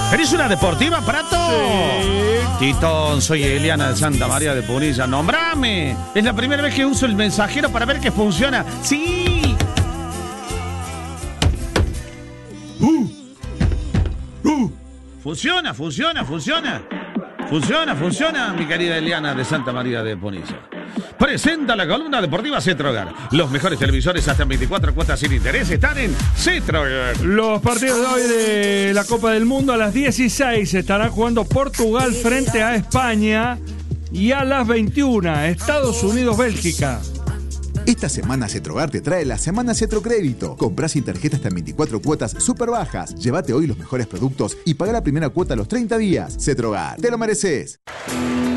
¿Querés una deportiva, Prato? Sí. Titón, soy Eliana de Santa María de Punilla. ¡Nombrame! Es la primera vez que uso el mensajero para ver que funciona. ¡Sí! Funciona, mi querida Eliana de Santa María de Punilla. Presenta la columna deportiva Cetrogar. Los mejores televisores hasta en 24 cuotas sin interés están en Cetrogar. Los partidos de hoy de la Copa del Mundo a las 16 estará jugando Portugal frente a España y a las 21 Estados Unidos-Bélgica. Esta semana Cetrogar te trae la Semana Cetrocrédito. Comprás sin tarjeta hasta en 24 cuotas súper bajas. Llévate hoy los mejores productos y paga la primera cuota a los 30 días. Cetrogar, te lo mereces.